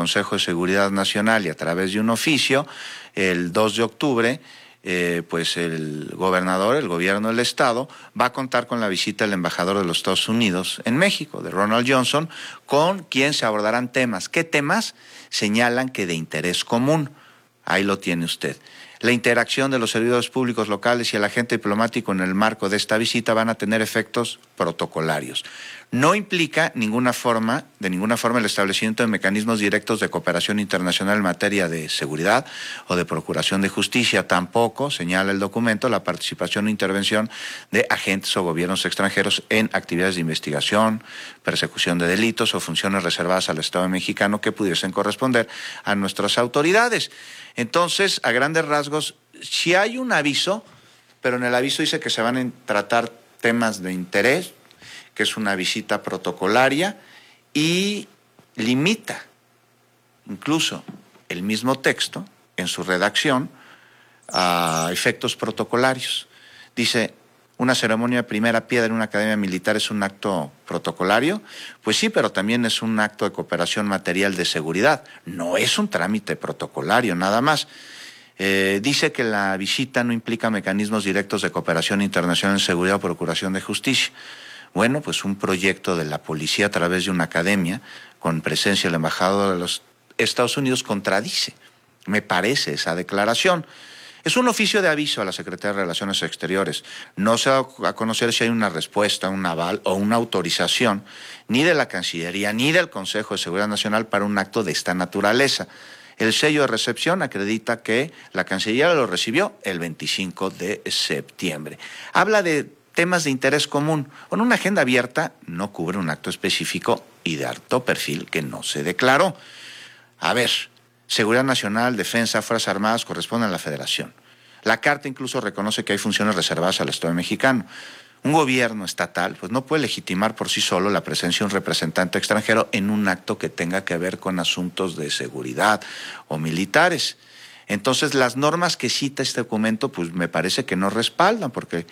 Consejo de Seguridad Nacional y a través de un oficio, el 2 de octubre, pues el gobernador, el gobierno del estado, va a contar con la visita del embajador de los Estados Unidos en México, de Ronald Johnson, con quien se abordarán temas. ¿Qué temas? Señalan que de interés común. Ahí lo tiene usted. La interacción de los servidores públicos locales y el agente diplomático en el marco de esta visita van a tener efectos protocolarios. No implica de ninguna forma el establecimiento de mecanismos directos de cooperación internacional en materia de seguridad o de procuración de justicia. Tampoco, señala el documento, la participación o intervención de agentes o gobiernos extranjeros en actividades de investigación, persecución de delitos o funciones reservadas al Estado mexicano que pudiesen corresponder a nuestras autoridades. Entonces, a grandes rasgos, sí hay un aviso, pero en el aviso dice que se van a tratar temas de interés, que es una visita protocolaria, y limita incluso el mismo texto en su redacción a efectos protocolarios. Dice, ¿una ceremonia de primera piedra en una academia militar es un acto protocolario? Pues sí, pero también es un acto de cooperación material de seguridad. No es un trámite protocolario, nada más. Dice que la visita no implica mecanismos directos de cooperación internacional en seguridad o procuración de justicia. Bueno, pues un proyecto de la policía a través de una academia con presencia del embajador de los Estados Unidos contradice, me parece, esa declaración. Es un oficio de aviso a la Secretaría de Relaciones Exteriores. No se da a conocer si hay una respuesta, un aval o una autorización ni de la Cancillería ni del Consejo de Seguridad Nacional para un acto de esta naturaleza. El sello de recepción acredita que la Cancillería lo recibió el 25 de septiembre. Habla de temas de interés común. Con una agenda abierta no cubre un acto específico y de alto perfil que no se declaró. A ver, Seguridad Nacional, Defensa, Fuerzas Armadas corresponden a la Federación. La Carta incluso reconoce que hay funciones reservadas al Estado mexicano. Un gobierno estatal pues no puede legitimar por sí solo la presencia de un representante extranjero en un acto que tenga que ver con asuntos de seguridad o militares. Entonces, las normas que cita este documento pues me parece que no respaldan, porque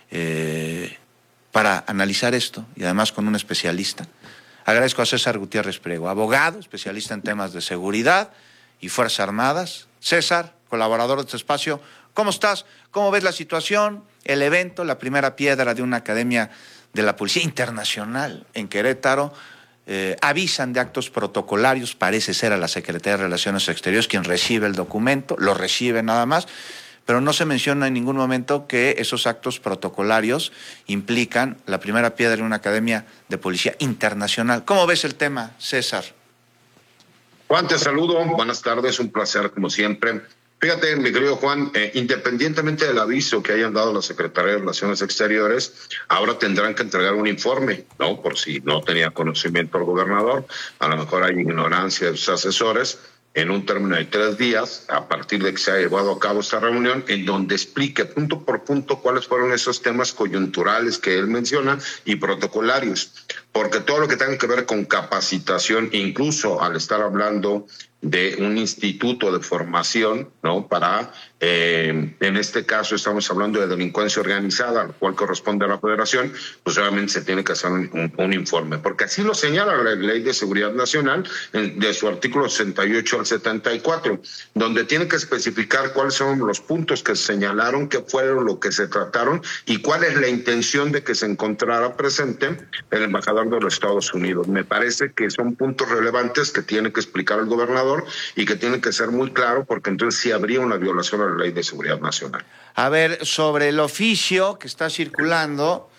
para analizar esto, y además con un especialista, agradezco a César Gutiérrez Priego, abogado, especialista en temas de seguridad y Fuerzas Armadas. César, colaborador de este espacio, ¿cómo estás? ¿Cómo ves la situación? El evento, la primera piedra de una academia de la Policía Internacional en Querétaro. Avisan de actos protocolarios, parece ser a la Secretaría de Relaciones Exteriores quien recibe el documento, lo recibe nada más, pero no se menciona en ningún momento que esos actos protocolarios implican la primera piedra en una academia de policía internacional. ¿Cómo ves el tema, César? Juan, te saludo. Buenas tardes, un placer como siempre. Fíjate, mi querido Juan, independientemente del aviso que hayan dado la Secretaría de Relaciones Exteriores, ahora tendrán que entregar un informe, ¿no? Por si no tenía conocimiento el gobernador, a lo mejor hay ignorancia de sus asesores, en un término de 3 días, a partir de que se haya llevado a cabo esta reunión, en donde explique punto por punto cuáles fueron esos temas coyunturales que él menciona y protocolarios. Porque todo lo que tenga que ver con capacitación, incluso al estar hablando de un instituto de formación, ¿no? Para, en este caso estamos hablando de delincuencia organizada, al cual corresponde a la Federación, pues obviamente se tiene que hacer un informe, porque así lo señala la Ley de Seguridad Nacional, de su artículo 68 al 74, donde tiene que especificar cuáles son los puntos que se señalaron, qué fueron lo que se trataron y cuál es la intención de que se encontrara presente el embajador de los Estados Unidos. Me parece que son puntos relevantes que tiene que explicar el gobernador y que tiene que ser muy claro, porque entonces sí habría una violación a la Ley de Seguridad Nacional. A ver, sobre el oficio que está circulando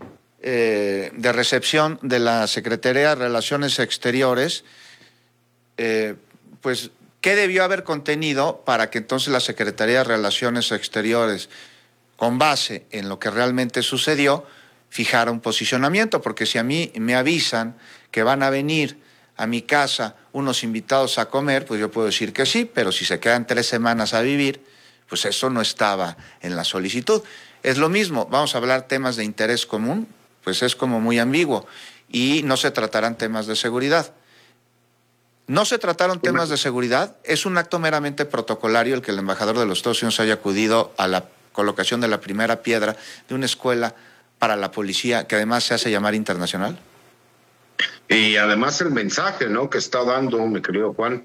de recepción de la Secretaría de Relaciones Exteriores, pues, ¿qué debió haber contenido para que entonces la Secretaría de Relaciones Exteriores, con base en lo que realmente sucedió, fijara un posicionamiento? Porque si a mí me avisan que van a venir a mi casa unos invitados a comer, pues yo puedo decir que sí, pero si se quedan 3 semanas a vivir, pues eso no estaba en la solicitud. Es lo mismo, vamos a hablar temas de interés común, pues es como muy ambiguo, y no se tratarán temas de seguridad. No se trataron temas de seguridad, es un acto meramente protocolario el que el embajador de los Estados Unidos haya acudido a la colocación de la primera piedra de una escuela para la policía, que además se hace llamar internacional. Y además el mensaje, ¿no?, que está dando, mi querido Juan,